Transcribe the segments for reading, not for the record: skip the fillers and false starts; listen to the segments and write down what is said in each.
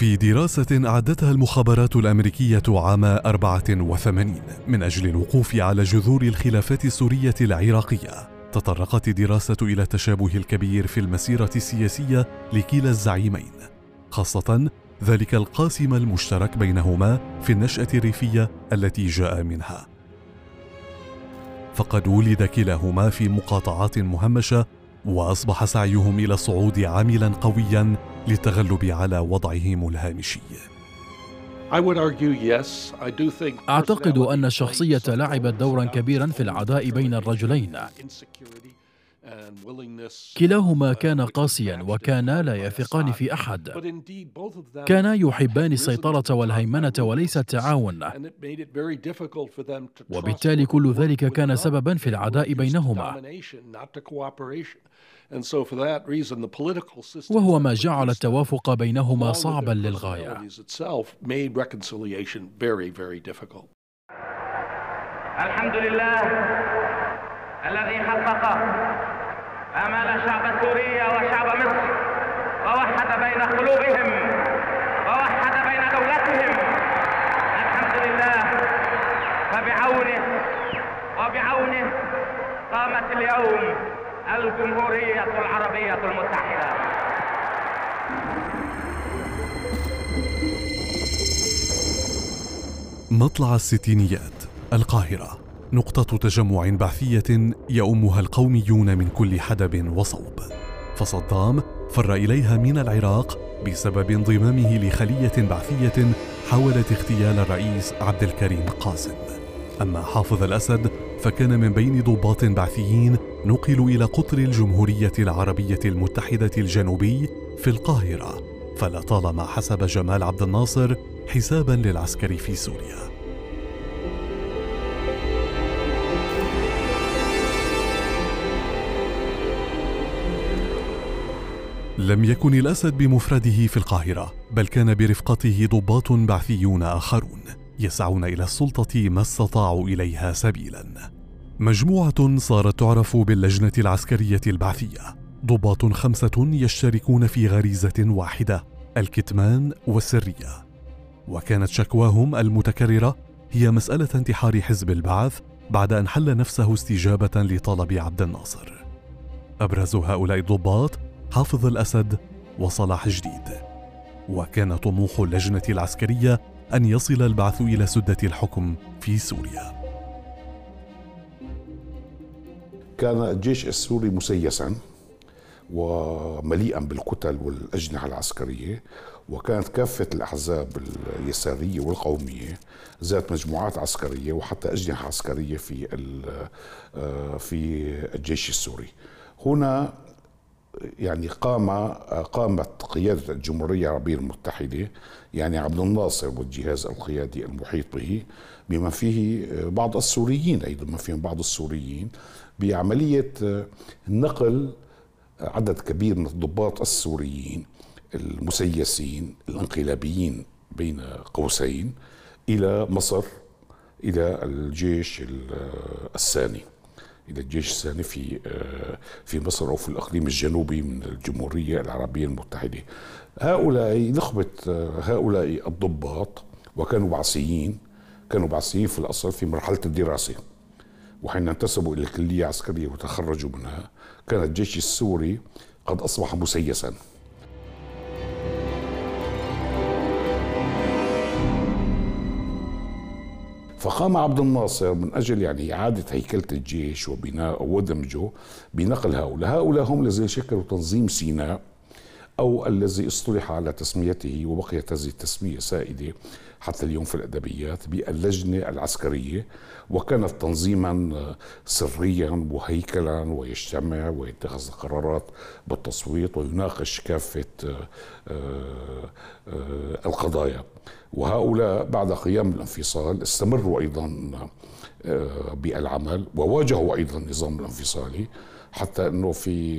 في دراسة أعدتها المخابرات الأمريكية عام 84 من أجل الوقوف على جذور الخلافات السورية العراقية، تطرقت الدراسة إلى التشابه الكبير في المسيرة السياسية لكلا الزعيمين، خاصة ذلك القاسم المشترك بينهما في النشأة الريفية التي جاء منها. فقد ولد كلاهما في مقاطعات مهمشة، وأصبح سعيهم إلى الصعود عاملاً قوياً للتغلب على وضعهم الهامشي. أعتقد أن الشخصية لعبت دورا كبيرا في العداء بين الرجلين. كلاهما كان قاسيا وكانا لا يثقان في أحد، كانا يحبان السيطرة والهيمنة وليس التعاون، وبالتالي كل ذلك كان سببا في العداء بينهما، وهو ما جعل التوافق بينهما صعبا للغاية. الحمد لله الذي حقق آمال شعب سوريا وشعب مصر ووحد بين قلوبهم ووحد بين دولتهم. الحمد لله، فبعونه وبعونه قامت اليوم الجمهورية العربية المتحدة. مطلع الستينيات، القاهرة، نقطة تجمع بعثية يؤمها القوميون من كل حدب وصوب، فصدام فر إليها من العراق بسبب انضمامه لخلية بعثية حاولت اغتيال الرئيس عبد الكريم قاسم. أما حافظ الأسد فكان من بين ضباط بعثيين نقلوا إلى قطر الجمهورية العربية المتحدة الجنوبي في القاهرة، فلطالما حسب جمال عبد الناصر حسابا للعسكر في سوريا. لم يكن الأسد بمفرده في القاهرة، بل كان برفقته ضباط بعثيون آخرون يسعون إلى السلطة ما استطاعوا إليها سبيلا. مجموعة صارت تعرف باللجنة العسكرية البعثية، ضباط 5 يشتركون في غريزة واحدة: الكتمان والسرية. وكانت شكواهم المتكررة هي مسألة انتحار حزب البعث بعد أن حل نفسه استجابة لطلب عبد الناصر. أبرز هؤلاء الضباط حافظ الأسد وصلاح جديد. وكان طموح اللجنة العسكرية أن يصل البعث إلى سدة الحكم في سوريا. كان الجيش السوري مسيسا ومليئا بالكتل والأجنحة العسكرية، وكانت كافة الأحزاب اليسارية والقومية ذات مجموعات عسكرية وحتى أجنحة عسكرية في الجيش السوري. هنا يعني قامت قيادة الجمهورية العربية المتحدة، يعني عبد الناصر والجهاز القيادي المحيط به، بما فيه بعض السوريين أيضا، ما فيهم بعض السوريين، بعملية نقل عدد كبير من الضباط السوريين المسيسين الانقلابيين بين قوسين إلى مصر، إلى الجيش الثاني، إلى الجيش الثاني في مصر أو في الإقليم الجنوبي من الجمهورية العربية المتحدة. هؤلاء نخبة هؤلاء الضباط وكانوا بعثيين، في الأصل في مرحلة الدراسة، وحين انتسبوا إلى الكلية العسكرية وتخرجوا منها كان الجيش السوري قد أصبح مسيسا. فقام عبد الناصر من أجل يعني إعادة هيكلة الجيش وبناء ودمجه بنقل هؤلاء هم الذين شكلوا تنظيم سيناء، أو الذي اصطلح على تسميته وبقيت هذه التسمية سائدة حتى اليوم في الأدبيات باللجنة العسكرية. وكانت تنظيما سريا وهيكلا، ويجتمع ويتخذ قرارات بالتصويت ويناقش كافة القضايا. وهؤلاء بعد قيام الانفصال استمروا أيضا بالعمل وواجهوا أيضا النظام الانفصالي، حتى أنه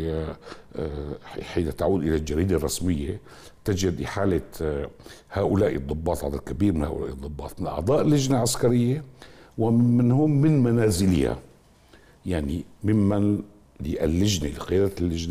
حين تعود إلى الجريدة الرسمية تجد إحالة هؤلاء الضباط، عدد كبير من هؤلاء الضباط من أعضاء اللجنة العسكرية ومنهم من منازلها، يعني ممن للجنة لقيادة اللجنة